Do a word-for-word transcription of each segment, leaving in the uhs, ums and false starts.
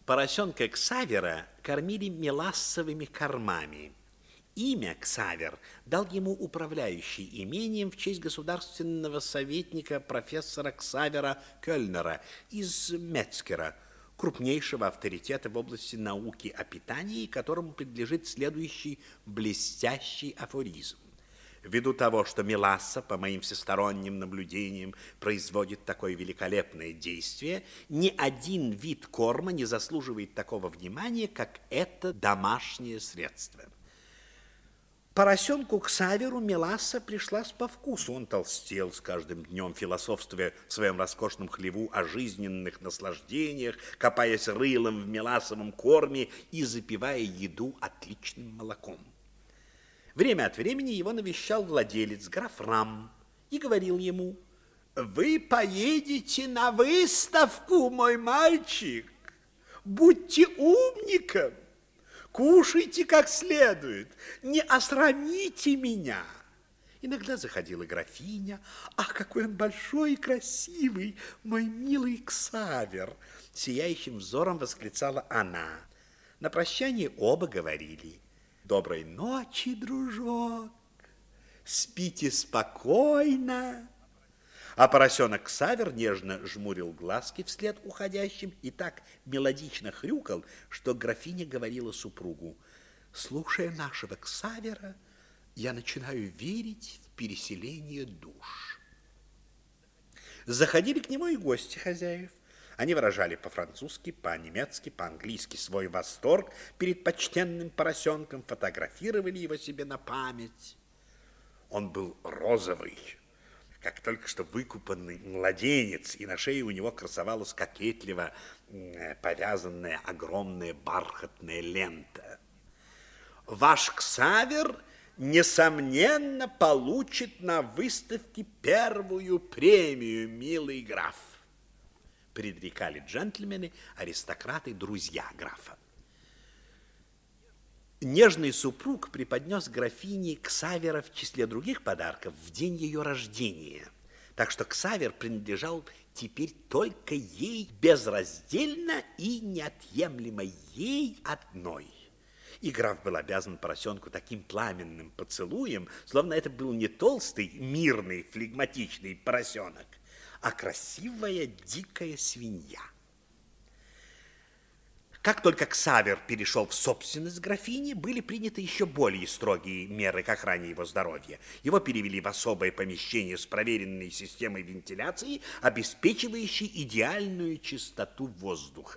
Поросенка Ксавера кормили мелассовыми кормами. Имя Ксавер дал ему управляющий имением в честь государственного советника профессора Ксавера Кёльнера из Мецкера, крупнейшего авторитета в области науки о питании, которому принадлежит следующий блестящий афоризм. Ввиду того, что меласса, по моим всесторонним наблюдениям, производит такое великолепное действие, ни один вид корма не заслуживает такого внимания, как это домашнее средство. Поросенку Ксаверу меласса пришлась по вкусу. Он толстел с каждым днем, философствуя в своем роскошном хлеву о жизненных наслаждениях, копаясь рылом в мелассовом корме и запивая еду отличным молоком. Время от времени его навещал владелец, граф Рам, и говорил ему: «Вы поедете на выставку, мой мальчик. Будьте умником, кушайте как следует, не осрамите меня». Иногда заходила графиня. «Ах, какой он большой и красивый, мой милый Ксавер!» Сияющим взором восклицала она. На прощание оба говорили: «Доброй ночи, дружок, спите спокойно». А поросенок Ксавер нежно жмурил глазки вслед уходящим и так мелодично хрюкал, что графиня говорила супругу: «Слушая нашего Ксавера, я начинаю верить в переселение душ». Заходили к нему и гости хозяев. Они выражали по-французски, по-немецки, по-английски свой восторг перед почтенным поросенком, фотографировали его себе на память. Он был розовый, как только что выкупанный младенец, и на шее у него красовалась кокетливо повязанная огромная бархатная лента. «Ваш Ксавер, несомненно, получит на выставке первую премию, милый граф», предрекали джентльмены, аристократы, друзья графа. Нежный супруг преподнес графине Ксавера в числе других подарков в день ее рождения, так что Ксавер принадлежал теперь только ей безраздельно и неотъемлемо ей одной. И граф был обязан поросенку таким пламенным поцелуем, словно это был не толстый, мирный, флегматичный поросенок, а красивая дикая свинья. Как только Ксавер перешел в собственность графини, были приняты еще более строгие меры к охране его здоровья. Его перевели в особое помещение с проверенной системой вентиляции, обеспечивающей идеальную чистоту воздуха.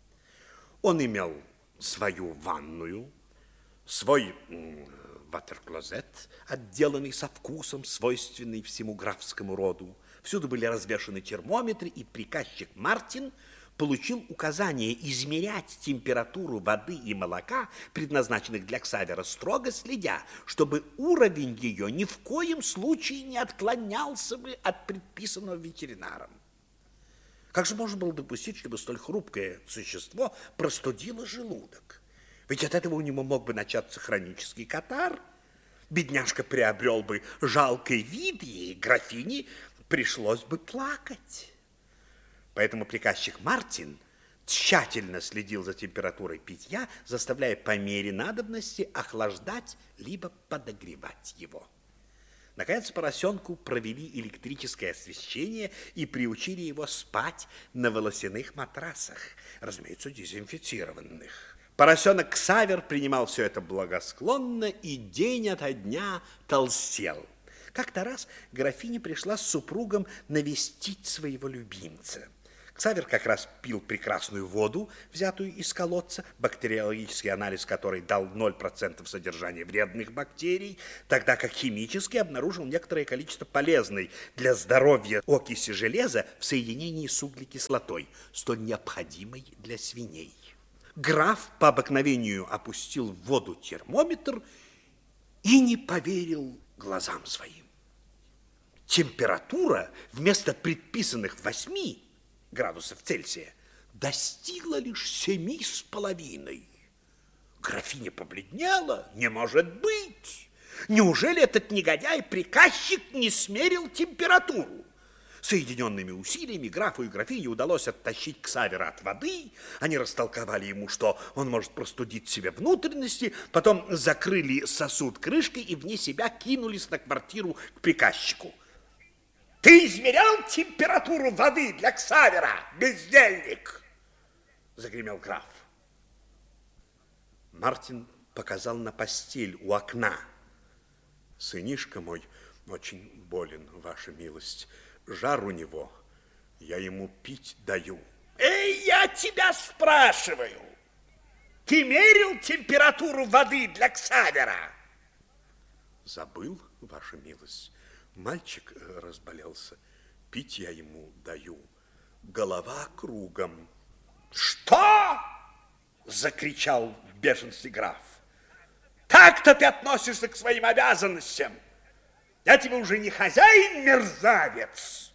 Он имел свою ванную, свой ватер-клозет, отделанный со вкусом, свойственный всему графскому роду. Всюду были развешаны термометры, и приказчик Мартин получил указание измерять температуру воды и молока, предназначенных для Ксавера, строго следя, чтобы уровень ее ни в коем случае не отклонялся бы от предписанного ветеринаром. Как же можно было допустить, чтобы столь хрупкое существо простудило желудок? Ведь от этого у него мог бы начаться хронический катар. Бедняжка приобрел бы жалкий вид, и графине пришлось бы плакать. Поэтому приказчик Мартин тщательно следил за температурой питья, заставляя по мере надобности охлаждать либо подогревать его. Наконец, поросенку провели электрическое освещение и приучили его спать на волосяных матрасах, разумеется, дезинфицированных. Поросенок Ксавер принимал все это благосклонно и день ото дня толстел. Как-то раз графиня пришла с супругом навестить своего любимца. Ксавер как раз пил прекрасную воду, взятую из колодца, бактериологический анализ которой дал ноль процентов содержания вредных бактерий, тогда как химический обнаружил некоторое количество полезной для здоровья окиси железа в соединении с углекислотой, столь необходимой для свиней. Граф по обыкновению опустил в воду термометр и не поверил глазам своим. Температура вместо предписанных восьми градусов Цельсия достигла лишь семи с половиной. Графиня побледнела. Не может быть! Неужели этот негодяй-приказчик не смерил температуру? Соединенными усилиями графу и графине удалось оттащить Ксавера от воды. Они растолковали ему, что он может простудить себе внутренности, потом закрыли сосуд крышкой и вне себя кинулись на квартиру к приказчику. «Ты измерял температуру воды для Ксавера, бездельник!» — загремел граф. Мартин показал на постель у окна. «Сынишка мой очень болен, ваша милость. Жар у него. Я ему пить даю». «Эй, я тебя спрашиваю! Ты мерил температуру воды для Ксавера?» «Забыл, ваша милость. Мальчик разболелся. Пить я ему даю. Голова кругом». «Что?» — закричал в бешенстве граф. «Так-то ты относишься к своим обязанностям. Я тебе уже не хозяин, мерзавец.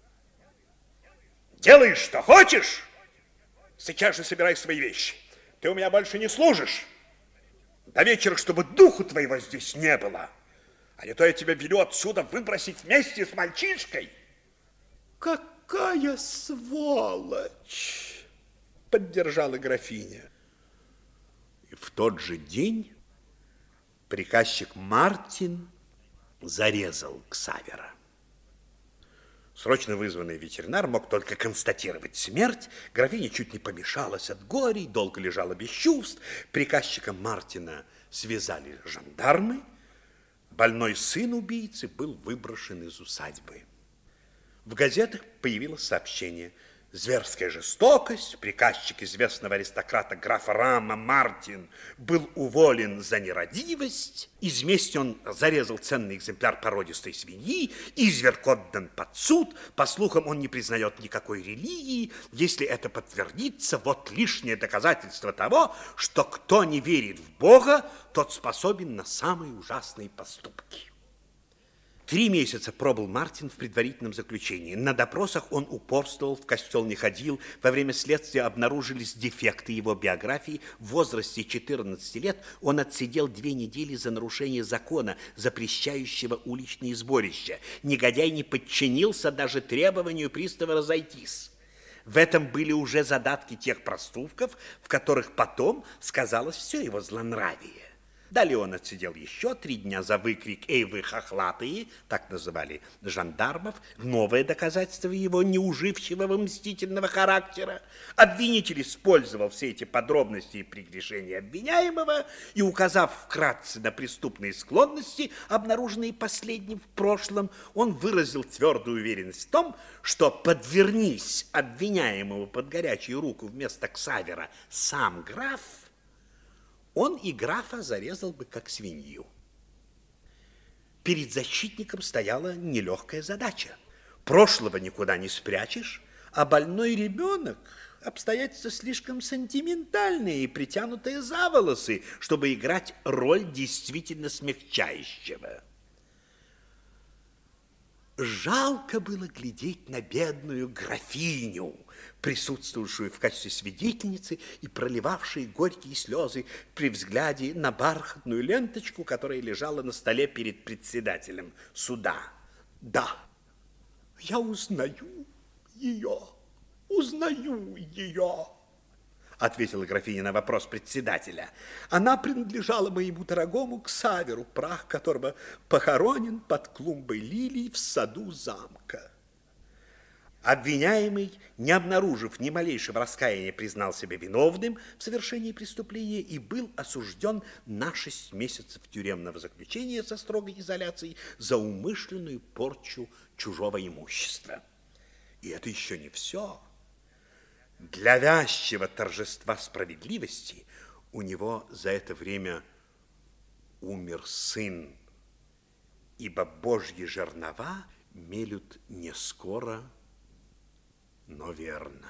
Делай, что хочешь. Сейчас же собирай свои вещи. Ты у меня больше не служишь. До вечера, чтобы духу твоего здесь не было. А не то я тебя велю отсюда выбросить вместе с мальчишкой». «Какая сволочь!» — поддержала графиня. И в тот же день приказчик Мартин зарезал Ксавера. Срочно вызванный ветеринар мог только констатировать смерть. Графиня чуть не помешалась от горя и долго лежала без чувств. Приказчика Мартина связали жандармы. Больной сын убийцы был выброшен из усадьбы. В газетах появилось сообщение: зверская жестокость, приказчик известного аристократа графа Рама Мартин был уволен за нерадивость, из мести он зарезал ценный экземпляр породистой свиньи, изверг отдан под суд, по слухам он не признает никакой религии, если это подтвердится, вот лишнее доказательство того, что кто не верит в Бога, тот способен на самые ужасные поступки. Три месяца пробыл Мартин в предварительном заключении. На допросах он упорствовал, в костел не ходил. Во время следствия обнаружились дефекты его биографии. В возрасте четырнадцати лет он отсидел две недели за нарушение закона, запрещающего уличные сборища. Негодяй не подчинился даже требованию пристава разойтись. В этом были уже задатки тех проступков, в которых потом сказалось все его злонравие. Далее он отсидел еще три дня за выкрик «Эй, вы хохлатые!», так называли жандармов, новое доказательство его неуживчивого мстительного характера. Обвинитель использовал все эти подробности и прегрешения обвиняемого и, указав вкратце на преступные склонности, обнаруженные последним в прошлом, он выразил твердую уверенность в том, что подвернись обвиняемому под горячую руку вместо Ксавера сам граф, он и графа зарезал бы как свинью. Перед защитником стояла нелегкая задача. Прошлого никуда не спрячешь, а больной ребенок – обстоятельства слишком сентиментальные и притянутые за волосы, чтобы играть роль действительно смягчающего. Жалко было глядеть на бедную графиню, присутствовавшую в качестве свидетельницы и проливавшей горькие слезы при взгляде на бархатную ленточку, которая лежала на столе перед председателем суда. «Да, я узнаю ее, узнаю ее», ответила графиня на вопрос председателя. «Она принадлежала моему дорогому Ксаверу, прах которого похоронен под клумбой лилий в саду замка». Обвиняемый, не обнаружив ни малейшего раскаяния, признал себя виновным в совершении преступления и был осужден на шесть месяцев тюремного заключения со строгой изоляцией за умышленную порчу чужого имущества. И это еще не все. Для вязчего торжества справедливости у него за это время умер сын, ибо Божьи жернова мелют не скоро, но верно.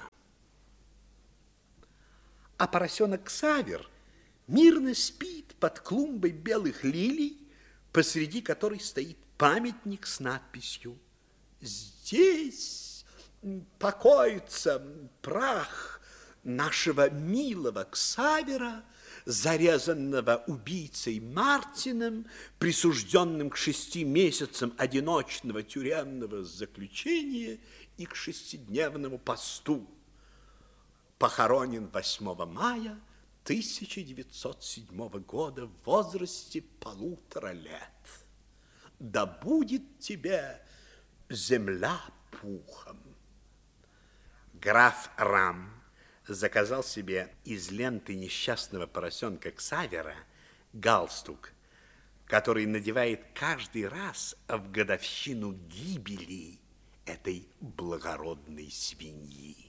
А поросенок Ксавер мирно спит под клумбой белых лилий, посреди которой стоит памятник с надписью «Здесь покоится прах нашего милого Ксавера, зарезанного убийцей Мартином, присужденным к шести месяцам одиночного тюремного заключения и к шестидневному посту. Похоронен восьмого мая тысяча девятьсот седьмого года в возрасте полутора лет. Да будет тебе земля пухом. Граф Рам заказал себе из ленты несчастного поросенка Ксавера галстук, который надевает каждый раз в годовщину гибели этой благородной свиньи.